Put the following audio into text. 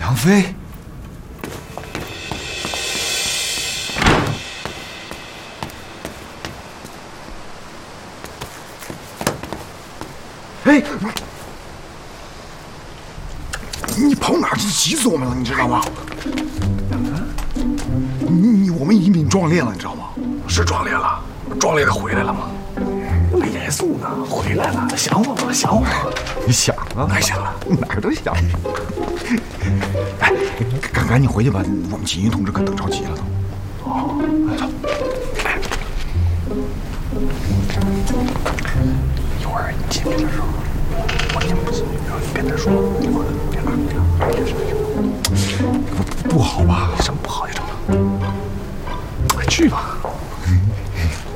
杨飞，哎，你跑哪儿去？急死我们了，你知道吗？我们已经被壮烈了，你知道吗？ 是壮烈了，壮烈的回来了吗？没严肃呢，回来了，想我吗？想我吗？ 你想啊？ 太想了， 哪儿都想。哎，赶紧回去吧，我们锦衣同志可等着急了都。 哦，走。哎，一会儿你进去的时候，我进不去，然后你跟他说，一会儿别骂你了， 不好吧？ 什么不好呀？这快去吧。